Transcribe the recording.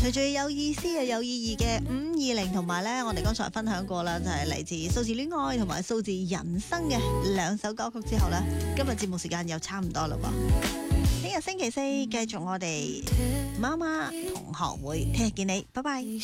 隨住有意思嘅有意義嘅520，同埋呢，我哋剛才分享過啦，就係嚟自數字戀愛同埋數字人生嘅2首歌曲之後呢，今日節目時間又差唔多啦喎。聽日星期四繼續我哋媽媽同學會，聽日見你，拜拜。